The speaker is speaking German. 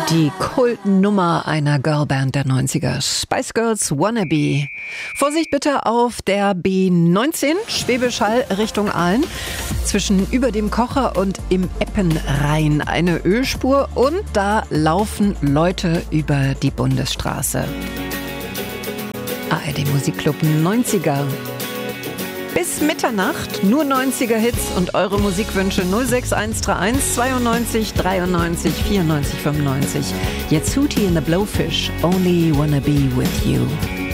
Die Kultnummer einer Girlband der 90er, Spice Girls Wannabe. Vorsicht bitte auf der B19, Schwäbisch Hall Richtung Aalen. Zwischen über dem Kocher und im Eppenrhein eine Ölspur und da laufen Leute über die Bundesstraße. ARD Musikclub 90er. Bis Mitternacht nur 90er Hits und eure Musikwünsche 06131 92 93 94 95. Jetzt Hootie and the Blowfish, Only Wanna Be With You.